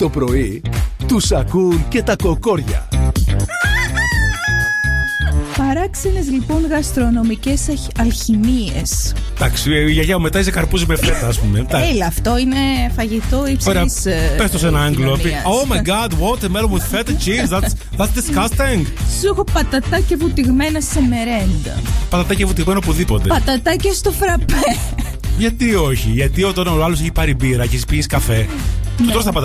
Το πρωί τους ακούν και τα κοκόρια. Παράξενες λοιπόν γαστρονομικές αλχημίες. Εντάξει, η γιαγιά μου μετά είσαι καρπούζι με φέτα, ας πούμε. Έλα, αυτό είναι φαγητό υψηλής. Πες το σε ένα Άγγλο. Oh my god, watermelon with feta cheese. That's disgusting. Σου έχω πατατάκια βουτυγμένα σε μερέντα. Πατατάκια βουτυγμένα οπουδήποτε. Πατατάκια στο φραπέ. Γιατί όχι? Γιατί όταν ο άλλος έχει πάρει μπύρα και εσύ πίνεις καφέ, του τρως τα πατατάκια.